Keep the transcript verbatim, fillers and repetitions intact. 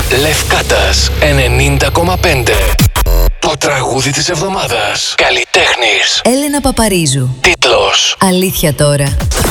Λευκάτας ενενήντα κόμμα πέντε. Το τραγούδι της εβδομάδας. Καλλιτέχνης Έλενα Παπαρίζου. Τίτλος Αλήθεια τώρα.